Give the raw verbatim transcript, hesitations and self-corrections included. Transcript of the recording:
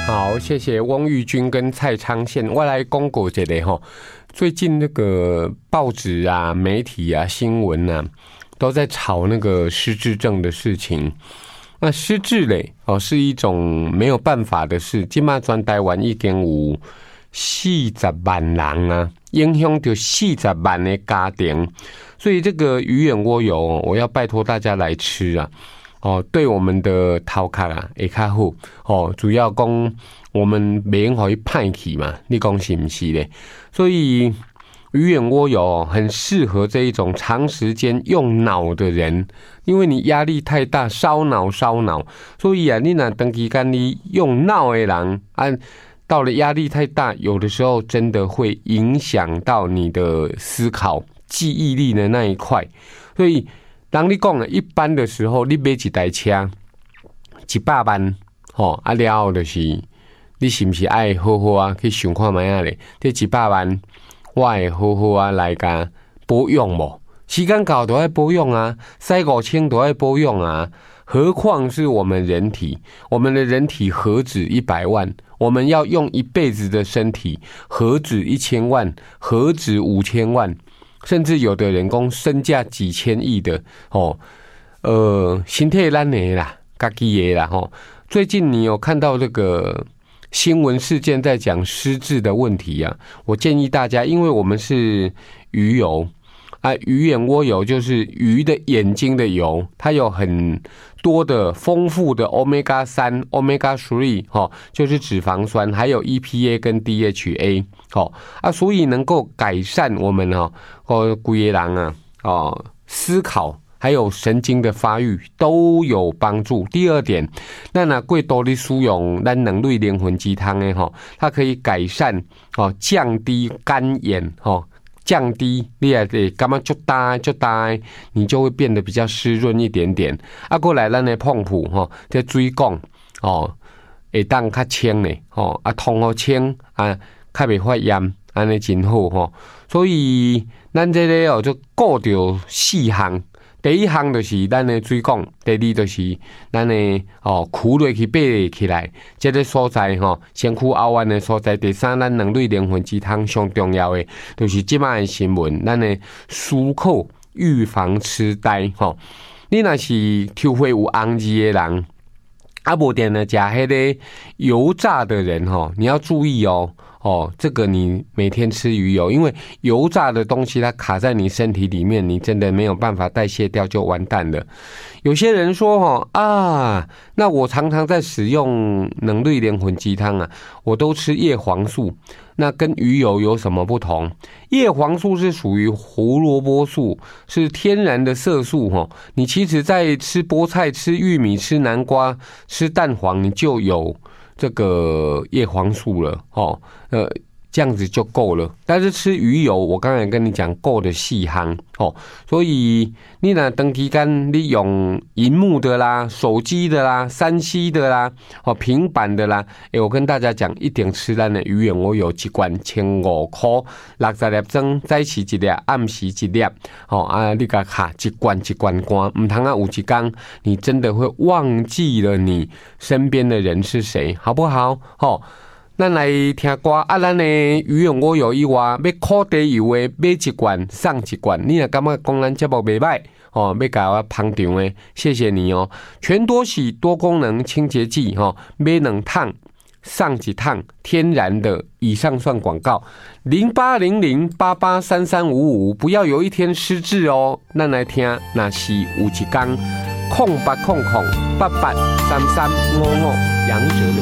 好，谢谢翁玉君跟蔡昌宪。我来公告一下哈，最近那个报纸啊、媒体啊、新闻啊，都在炒那个失智症的事情。那失智嘞，哦，是一种没有办法的事。今嘛全台湾已经有四十万人啊，影响到四十万的家庭。所以这个鱼眼蜗油，我要拜托大家来吃啊。哦，对我们的头壳啊会较好哦，主要讲我们袂用互伊歹去嘛，你讲是不是咧？所以鱼眼蜗油很适合这一种长时间用脑的人，因为你压力太大，烧脑烧脑，所以啊，你若长期间你用脑的人啊，到了压力太大，有的时候真的会影响到你的思考、记忆力的那一块，所以。当你讲一般的时候，你买一台车一百万，吼啊了后就是，你是不是爱好好啊去想看卖啊咧？这一百万，我会好好啊来甲保养无？时间到都要保养啊，洗五千都要保养啊。何况是我们人体，我们的人体何止一百万？我们要用一辈子的身体，何止一千万？何止五千万？甚至有的人讲身价几千亿的哦，呃，身体咱的啦，家己的啦吼。最近你有看到这个新闻事件在讲失智的问题啊？我建议大家，因为我们是鱼油啊，鱼眼蜗油就是鱼的眼睛的油，它有很多的丰富的 omega 三 omega 三 哈，就是脂肪酸，还有 E P A 跟 D H A 哦啊，所以能够改善我们哈哦规个人啊哦思考还有神经的发育都有帮助。第二点，那那贵多的使用咱能类灵魂鸡汤的哈，它可以改善哦降低干眼哈。降低你也得感觉就大就大，你就会变得比较湿润一点点。啊，过来咱的碰普吼，这水管哦，会当较清呢，吼啊通好清啊，较袂发炎，安尼真好吼。所以咱这个哦就顾着四项。第一项就是咱的水管，第二就是咱的哦跍落去爬起来，这个所在吼、哦，身躯后弯的所在。第三，咱两类灵魂鸡汤上重要的，就是即摆的新闻，咱的思考预防痴呆吼、哦。你若是抽血有红字的人，啊无定呢食迄个油炸的人吼、哦，你要注意哦。哦，这个你每天吃鱼油，因为油炸的东西它卡在你身体里面，你真的没有办法代谢掉，就完蛋了。有些人说哈啊，那我常常在使用能类莲魂鸡汤啊，我都吃叶黄素，那跟鱼油有什么不同？叶黄素是属于胡萝卜素，是天然的色素哈。你其实在吃菠菜、吃玉米、吃南瓜、吃蛋黄，你就有这个叶黄素了哦，呃，这样子就够了。但是吃鱼油，我刚才跟你讲够的细项哦，所以你若长期间你用萤幕的啦、手机的啦、三 C 的啦、哦平板的啦，诶，我跟大家讲，一定吃咱的鱼眼蜗油一罐千五块，六十粒装，早起一粒，暗时一粒，哦啊，你甲卡一罐一罐罐，唔通啊有一天你真的会忘记了你身边的人是谁，好不好？哦。咱来听歌啊！咱的鱼眼蜗油以外，要烤地油的买一罐送一罐。你若感觉讲咱节目袂歹哦，要甲我捧场的，谢谢你哦。全多喜多功能清洁剂哦，买两桶送一桶，天然的。以上算广告。零八零零八八三三五五，不要有一天失智哦。咱来听，那是有一天空八空空八八三三五五杨哲的。